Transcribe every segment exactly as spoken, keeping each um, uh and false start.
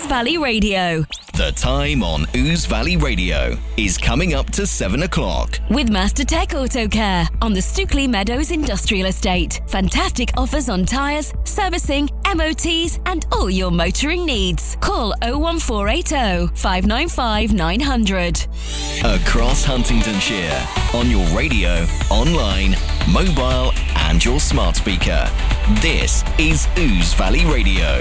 Valley Radio. The time on Ouse Valley Radio is coming up to seven o'clock. With Master Tech Auto Care on the Stookley Meadows Industrial Estate. Fantastic offers on tyres, servicing, M O Ts and all your motoring needs. Call oh one four eight oh, five nine five, nine hundred. Across Huntingdonshire, on your radio, online, mobile and your smart speaker. This is Ouse Valley Radio.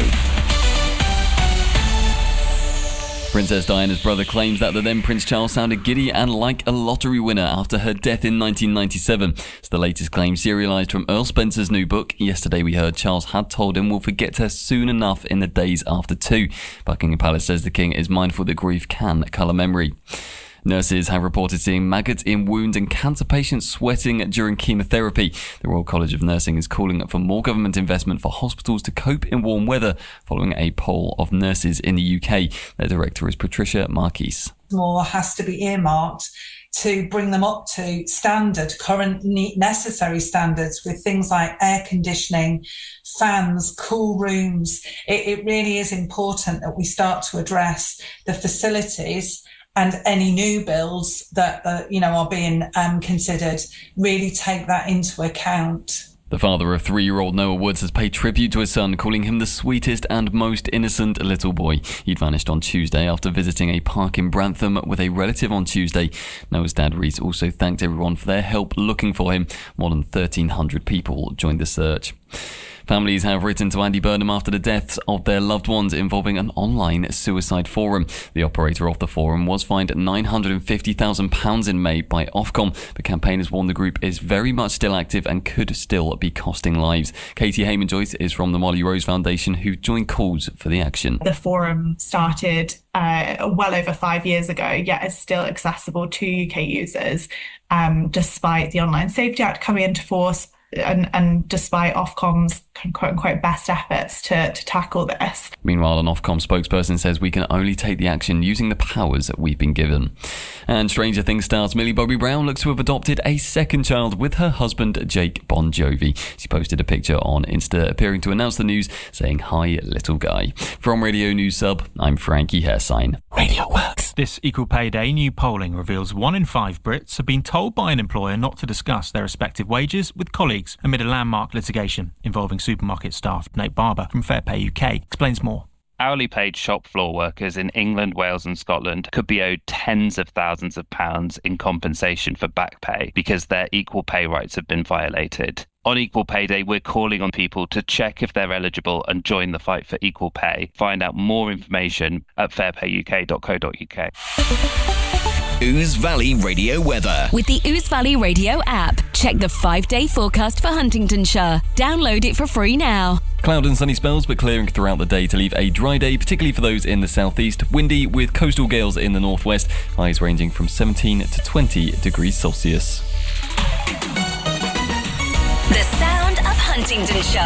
Princess Diana's brother claims that the then Prince Charles sounded giddy and like a lottery winner after her death in nineteen ninety-seven. It's the latest claim serialised from Earl Spencer's new book. Yesterday we heard Charles had told him we'll forget her soon enough in the days after too. Buckingham Palace says the king is mindful that grief can colour memory. Nurses have reported seeing maggots in wounds and cancer patients sweating during chemotherapy. The Royal College of Nursing is calling for more government investment for hospitals to cope in warm weather, following a poll of nurses in the U K. Their director is Patricia Marquise. More has to be earmarked to bring them up to standard, current necessary standards with things like air conditioning, fans, cool rooms. It, it really is important that we start to address the facilities and any new builds that, uh, you know, are being um, considered, really take that into account. The father of three-year-old Noah Woods has paid tribute to his son, calling him the sweetest and most innocent little boy. He'd vanished on Tuesday after visiting a park in Brantham with a relative on Tuesday. Noah's dad, Reese, also thanked everyone for their help looking for him. More than thirteen hundred people joined the search. Families have written to Andy Burnham after the deaths of their loved ones involving an online suicide forum. The operator of the forum was fined nine hundred fifty thousand pounds in May by Ofcom, but campaigners warn the group is very much still active and could still be costing lives. Katie Heyman-Joyce is from the Molly Rose Foundation, who joined calls for the action. The forum started uh, well over five years ago, yet is still accessible to U K users, um, despite the Online Safety Act coming into force. And, and despite Ofcom's quote-unquote best efforts to, to tackle this. Meanwhile, an Ofcom spokesperson says we can only take the action using the powers that we've been given. And Stranger Things stars Millie Bobby Brown looks to have adopted a second child with her husband, Jake Bon Jovi. She posted a picture on Insta appearing to announce the news, saying, "Hi, little guy." From Radio News Sub, I'm Frankie Hairsign. Radio Works. This Equal Pay Day new polling reveals one in five Brits have been told by an employer not to discuss their respective wages with colleagues amid a landmark litigation involving supermarket staff. Nate Barber from Fair Pay U K explains more. Hourly paid shop floor workers in England, Wales and Scotland could be owed tens of thousands of pounds in compensation for back pay because their equal pay rights have been violated. On Equal Pay Day, we're calling on people to check if they're eligible and join the fight for equal pay. Find out more information at fair pay u k dot co dot u k. Ouse Valley Radio weather. With the Ouse Valley Radio app, check the five-day forecast for Huntingdonshire. Download it for free now. Cloud and sunny spells, but clearing throughout the day to leave a dry day, particularly for those in the southeast. Windy with coastal gales in the northwest. Highs ranging from seventeen to twenty degrees Celsius. The sound of Huntingdonshire.